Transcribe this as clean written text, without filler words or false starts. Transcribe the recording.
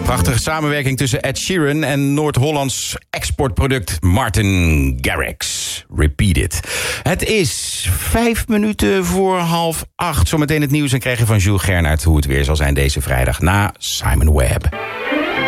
Prachtige samenwerking tussen Ed Sheeran en Noord-Hollands exportproduct Martin Garrix. Repeat it. Het is 5 minuten voor 7:30. Zometeen het nieuws en krijg je van Jules Gernaert hoe het weer zal zijn deze vrijdag na Simon Webb.